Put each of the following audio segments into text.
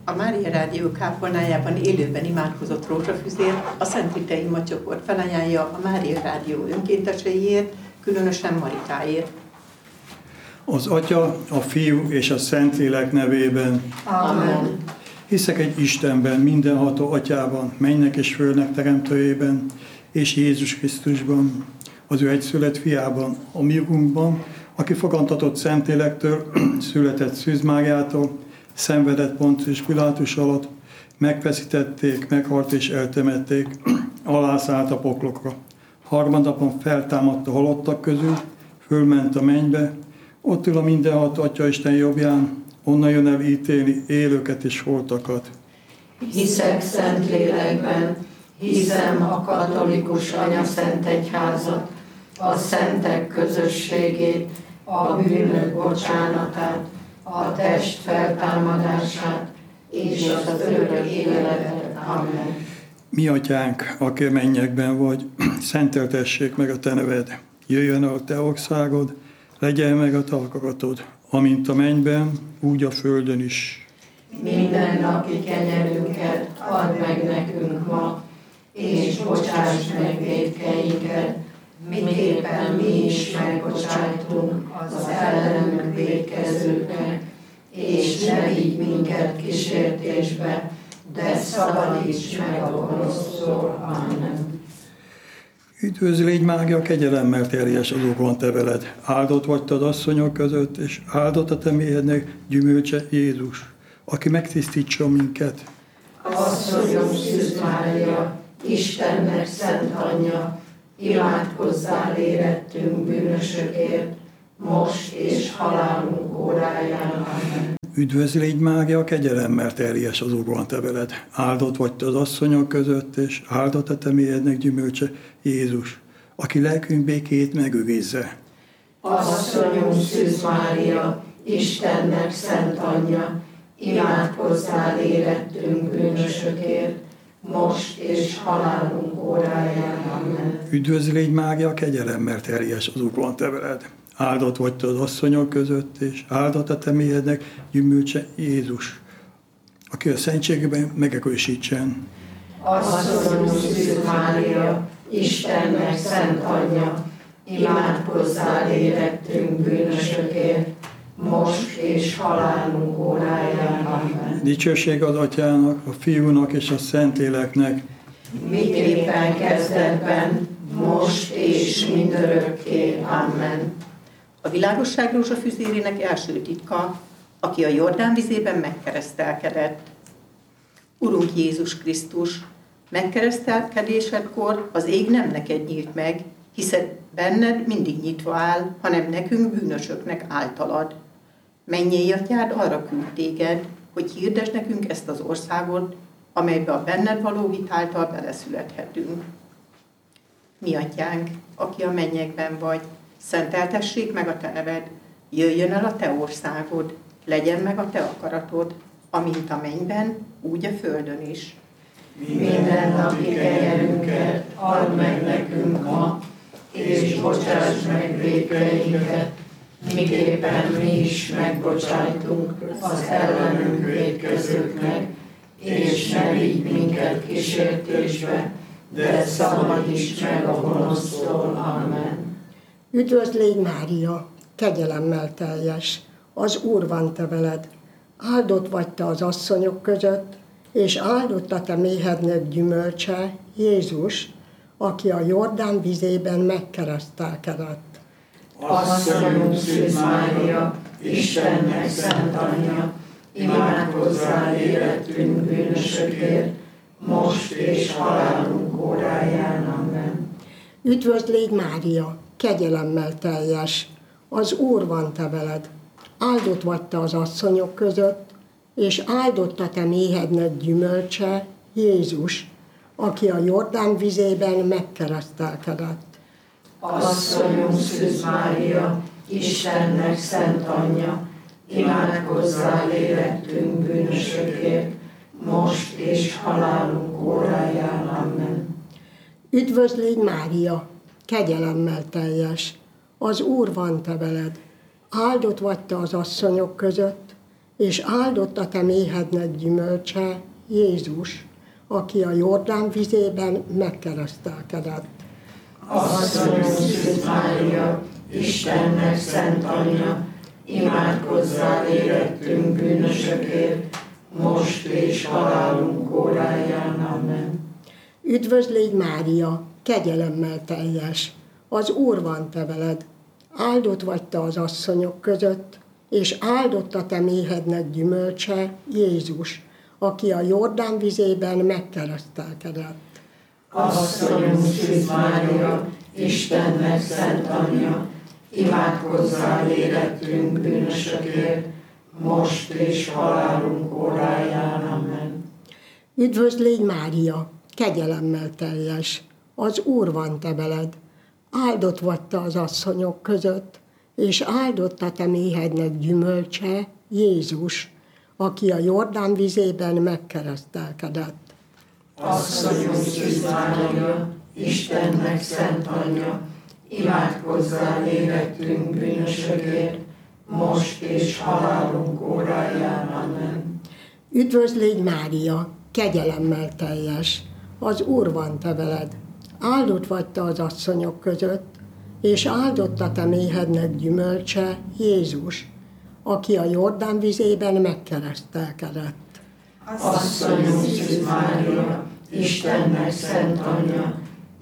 A Mária Rádió kápolnájában élőben imádkozott rózsafüzér a Szent Ritai Ima csoport felajánlja a Mária Rádió önkénteseiért, különösen Marikáért. Az Atya, a Fiú és a Szentlélek nevében. Amen. Hiszek egy Istenben, mindenható Atyában, mennynek és földnek teremtőjében, és Jézus Krisztusban, az ő egyszülött fiában, a mi Urunkban, aki fogantatott Szentlélektől, született Szűz Máriától, szenvedett Poncius Pilátus alatt, megfeszítették, meghalt és eltemették, alászállt a poklokra. Harmadnapon feltámadt a halottak közül, fölment a mennybe, ott ül a mindenható Atya Isten jobbján, onnan jön el ítélni élőket és holtakat. Hiszek Szentlélekben, hiszem a katolikus anyaszent egyházat, a szentek közösségét, a bűnök bocsánatát, a test feltámadását és az örök életet. Amen. Mi Atyánk, aki a mennyekben vagy, szenteltessék meg a te neved. Jöjjön el a te országod, legyen meg a te akaratod, amint a mennyben, úgy a földön is. Minden napi kenyerünket add meg nekünk ma, és bocsáss meg vétkeinket, miképpen mi is megbocsájtunk az ellenünk vétkezőknek, és ne vigy minket kísértésbe, de szabadíts meg a gonosztól. Amen. Üdvözl, légy Mária, kegyelemmel teljes az Úr te veled. Áldott vagy te az asszonyok között, és áldott a te méhednek gyümölcse Jézus, aki megtisztítson minket. Asszonyom Szűz Mária, Istennek szent anyja, imádkozzál érettünk bűnösökért, most és halálunk óráján. Amen. Üdvözl, légy Mária, kegyelemmel teljes az Úr te veled. Áldott vagy te az asszonyok között, és áldott a te méhednek gyümölcse Jézus, aki lelkünk békét megőrizze. Asszonyom Szűz Mária, Istennek szent anyja, imádkozzál érettünk bűnösökért, most és halálunk óráján. Amen. Üdvözl, légy Mária, kegyelemmel teljes az Úr te veled. Áldott vagy te az asszonyok között, és áldott a te méhednek gyümölcse Jézus, aki a szentségben megerősítsen. Asszonyom Szűz Mária, Istennek szent anyja, imádkozzál érettünk bűnösökért, most és halálunk óráján. Amen. Dicsőség az Atyának, a Fiúnak és a Szentléleknek, miképpen kezdetben, most és mindörökké. Amen. A világosság rózsafüzérének első titka, aki a Jordán vizében megkeresztelkedett. Urunk Jézus Krisztus, megkeresztelkedésedkor az ég nem neked nyílt meg, hiszen benned mindig nyitva áll, hanem nekünk bűnösöknek általad. Mennyei Atyád arra küld téged, hogy hirdesd nekünk ezt az országot, amelybe a benned való hit által beleszülethetünk. Mi Atyánk, aki a mennyekben vagy, szenteltessék meg a te neved, jöjjön el a te országod, legyen meg a te akaratod, amint a mennyben, úgy a földön is. Minden napi kenyerünket add meg nekünk ma, és bocsáss meg vétkeinket, miképpen mi is megbocsájtunk az ellenünk vétkezőknek, és ne vigy minket kísértésbe, de szabadíts meg a gonosztól. Amen. Üdvözl, légy Mária, kegyelemmel teljes, az Úr van te veled. Áldott vagy te az asszonyok között, és áldott a te méhednek gyümölcse, Jézus, aki a Jordán vizében megkeresztelkedett. Asszonyunk Szűz Mária, Istennek szent anyja, imádkozzál érettünk bűnösökért, most és halálunk óráján. Amen. Üdvözl, légy Mária, kegyelemmel teljes, az Úr van te veled. Áldott vagy te az asszonyok között, és áldott a te méhednek gyümölcse, Jézus, aki a Jordán vizében megkeresztelkedett. Asszonyunk Szűz Mária, Istennek szent anyja, imádkozzál érettünk bűnösökért, most és halálunk óráján. Amen. Üdvözl, légy Mária, kegyelemmel teljes, az Úr van te veled. Áldott vagy te az asszonyok között, és áldott a te méhednek gyümölcse, Jézus, aki a Jordán vizében megkeresztelkedett. Asszonyunk Szűz Mária, Istennek szent anyja, imádkozzál érettünk bűnösökért, most és halálunk óráján. Amen. Üdvözl légy Mária, kegyelemmel teljes, az Úr van te veled, áldott vagy te az asszonyok között, és áldott a te méhednek gyümölcse, Jézus, aki a Jordán vizében megkeresztelkedett. Asszonyunk Szűz Mária, Istennek szent anyja, imádkozzál érettünk bűnösökért, most és halálunk óráján. Amen. Üdvözl légy Mária, kegyelemmel teljes, az Úr van te veled, áldott vagy te az asszonyok között, és áldott a te méhednek gyümölcse, Jézus, aki a Jordán vizében megkeresztelkedett. Asszonyunk Szűz Mária, Istennek szent anyja, imádkozzál érettünk bűnösökért, most és halálunk óráján. Amen. Üdvözl légy Mária, kegyelemmel teljes, az Úr van te veled, áldott vagy te az asszonyok között, és áldott a te méhednek gyümölcse, Jézus, aki a Jordán vizében megkeresztelkedett. Asszonyunk Szűz Mária, Istennek szent anyja,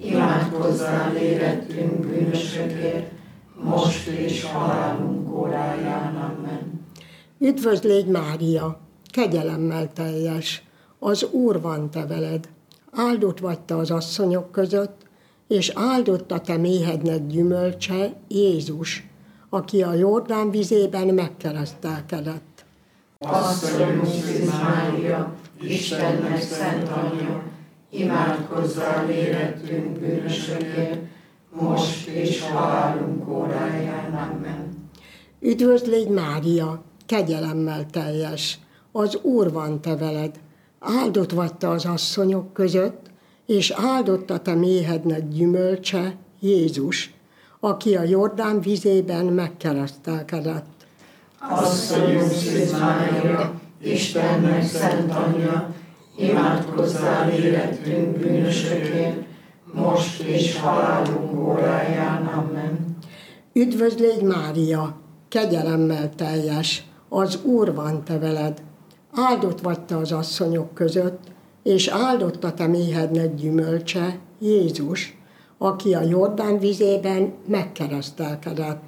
imádkozzál érettünk bűnösökért, most és halálunk óráján. Amen. Üdvözl légy Mária, kegyelemmel teljes, az Úr van te veled, áldott vagy te az asszonyok között, és áldott a te méhednek gyümölcse, Jézus, aki a Jordán vizében megkeresztelkedett. Asszonyunk Szűz Mária, Istennek szent anyja, imádkozzál érettünk bűnösökért, most és halálunk óráján. Amen. Üdvözl légy Mária, kegyelemmel teljes, az Úr van te veled, áldott vagy te az asszonyok között, és áldott a te méhednek gyümölcse, Jézus, aki a Jordán vizében megkeresztelkedett. Asszonyunk Szűz Mária, Istennek szent anyja, imádkozzál érettünk bűnösökért, most és halálunk óráján. Amen. Üdvözl légy Mária, kegyelemmel teljes, az Úr van te veled, áldott vagy te az asszonyok között, és áldott a te méhednek gyümölcse, Jézus, aki a Jordán vizében megkeresztelkedett.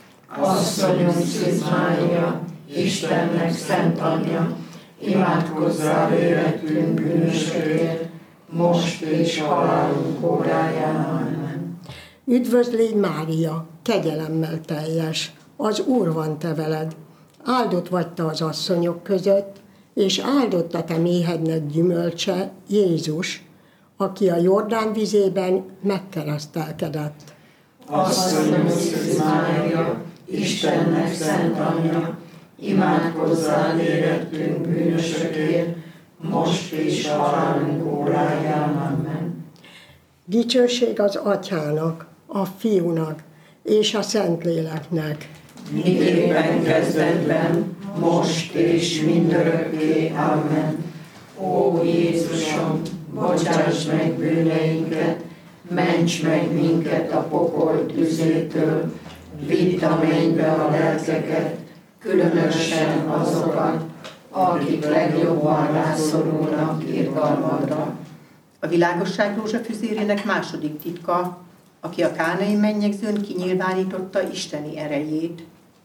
Asszonyunk Szűz Mária, Istennek szent anyja, imádkozzál érettünk bűnösökért, most és halálunk óráján. Amen. Üdvözl légy Mária, kegyelemmel teljes, az Úr van te veled, áldott vagy te az asszonyok között, és áldott a te méhednek gyümölcse, Jézus, aki a Jordán vizében megkeresztelkedett. Asszonyunk Szűz Mária, Istennek szent anyja, imádkozzál érettünk bűnösökért, most és halálunk óráján. Amen. Dicsőség az Atyának, a Fiúnak és a Szentléleknek. Miképpen kezdetben, most és mindörökké. Amen. Ó Jézusom, bocsáss meg bűneinket, ments meg minket a pokol tüzétől, vidd a mennybe a lelkeket, különösen azokat, akik legjobban rászorulnak irgalmadra. A világosság rózsafüzérének második titka, aki a kánai mennyegzőn kinyilvánította isteni erejét.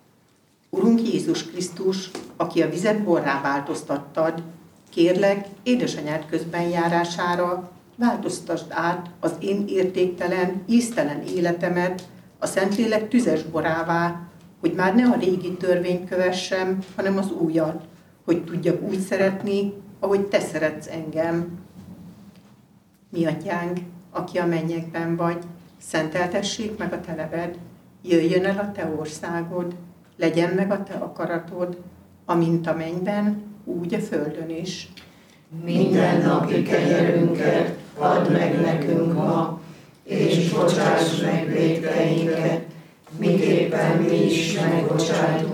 Urunk Jézus Krisztus, aki a vizet borrá változtattad, kérlek, édesanyád közbenjárására változtasd át az én értéktelen, íztelen életemet a Szentlélek tüzes borává, hogy már ne a régi törvényt kövessem, hanem az újat, hogy tudjak úgy szeretni, ahogy te szeretsz engem. Mi atyánk, aki a mennyekben vagy, szenteltessék meg a te neved, jöjjön el a te országod, legyen meg a te akaratod, amint a mennyben, úgy a földön is. Mindennapi kenyerünket add meg nekünk ma, és bocsáss meg vétkeinket, miképpen mi is megbocsájtunk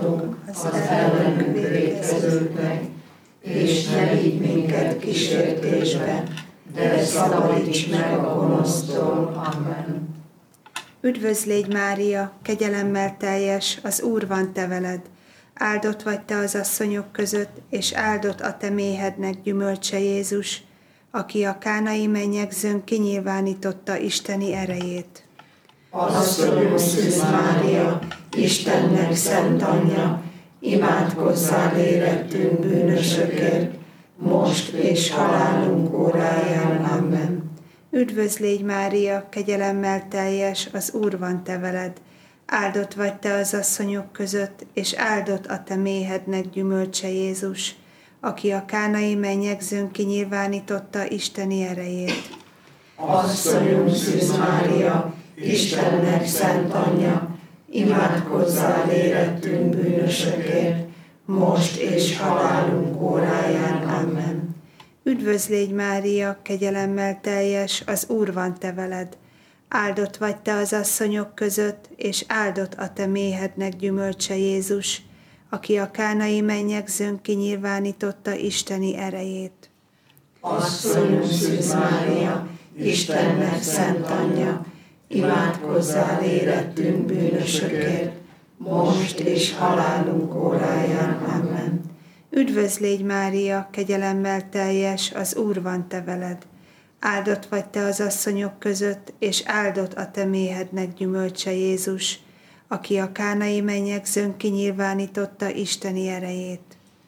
az ellenünk vétkezőknek, és ne vigy minket kísértésbe, de szabadíts meg a gonosztól. Amen. Üdvözl légy, Mária, kegyelemmel teljes, az Úr van te veled. Áldott vagy te az asszonyok között, és áldott a te méhednek gyümölcse Jézus, aki a kánai mennyegzőn kinyilvánította isteni erejét. Asszonyunk Szűz Mária, Istennek szent anyja, imádkozzál érettünk bűnösökért, most és halálunk óráján. Amen. Üdvözl légy, Mária, kegyelemmel teljes, az Úr van te veled. Áldott vagy te az asszonyok között, és áldott a te méhednek gyümölcse Jézus, aki a kánai mennyegzőn kinyilvánította isteni erejét. Asszonyunk Szűz Mária, Istennek szent anyja, imádkozzál érettünk bűnösökért, most és halálunk óráján. Amen. Üdvözl légy, Mária, kegyelemmel teljes, az Úr van te veled. Áldott vagy te az asszonyok között, és áldott a te méhednek gyümölcse Jézus, aki a kánai mennyegzőn kinyilvánította isteni erejét. Asszonyunk Szűz Mária, Istennek szent anyja, imádkozzál érettünk bűnösökért, most és halálunk óráján. Amen. Üdvözl légy, Mária, kegyelemmel teljes, az Úr van te veled. Áldott vagy te az asszonyok között, és áldott a te méhednek gyümölcse Jézus, aki a kánai mennyegzőn kinyilvánította isteni erejét.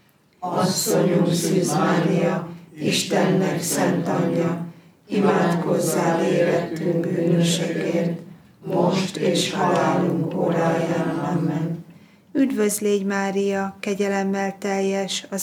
Asszonyunk Szűz Mária, Istennek szent anyja, imádkozzál érettünk bűnösökért, most és halálunk óráján. Amen. Üdvözl légy, Mária, kegyelemmel teljes, az